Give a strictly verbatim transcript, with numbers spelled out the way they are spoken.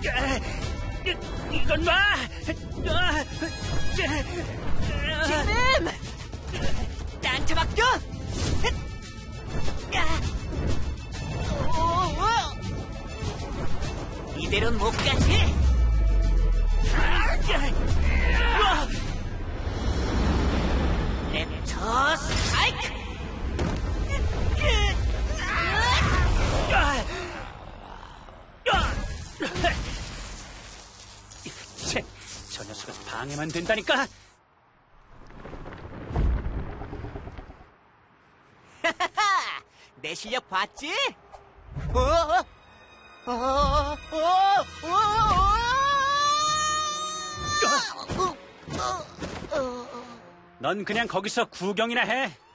이건 봐! 지금! 나한테 맡겨! 이대로는 못 가지! 랩터 스트라이크! 쟤, 저 녀석은 방해만 된다니까! 내 실력 봤지? 어? 어? 어? 어? 어? 넌 그냥 거기서 구경이나 해.